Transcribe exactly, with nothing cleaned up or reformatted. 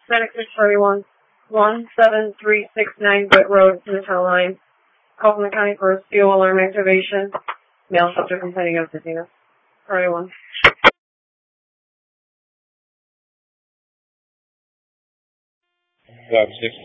Medic six forty-one, one seven three six nine Britt Road, Newtown Line. Copeland County for a steel alarm activation. Male subject complaining of dizziness. forty-one. Five, six.